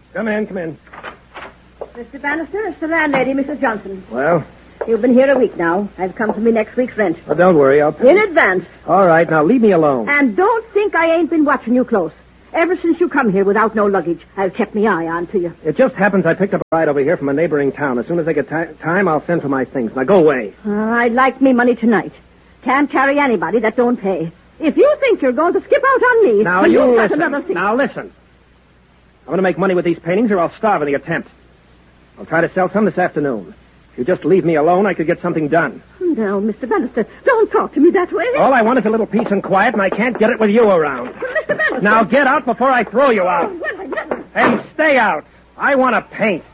Come in, come in. Mr. Bannister, it's the landlady, Mrs. Johnson. Well? You've been here a week now. I've come to me next week's rent. Oh, don't worry, I'll pay. In advance. All right, now leave me alone. And don't think I ain't been watching you close. Ever since you come here without no luggage, I've kept me eye on to you. It just happens I picked up a ride over here from a neighboring town. As soon as I get time, I'll send for my things. Now go away. I'd like me money tonight. Can't carry anybody that don't pay. If you think you're going to skip out on me... Now well, you you've got listen. another thing. Now listen. I'm going to make money with these paintings or I'll starve in the attempt. I'll try to sell some this afternoon. If you just leave me alone, I could get something done. No, Mr. Bannister, don't talk to me that way. All I want is a little peace and quiet, and I can't get it with you around. Mr. Bannister... Now get out before I throw you out. Oh, well, I never... And stay out. I want to paint.